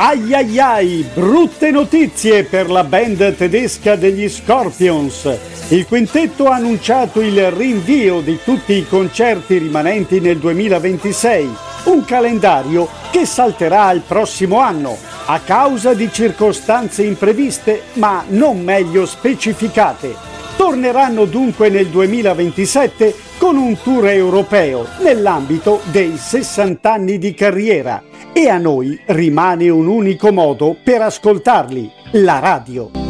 Ai ai ai, brutte notizie per la band tedesca degli Scorpions. Il quintetto ha annunciato il rinvio di tutti i concerti rimanenti nel 2026, un calendario che salterà al prossimo anno a causa di circostanze impreviste ma non meglio specificate. Torneranno dunque nel 2027 con un tour europeo nell'ambito dei 60 anni di carriera. E a noi rimane un unico modo per ascoltarli, la radio.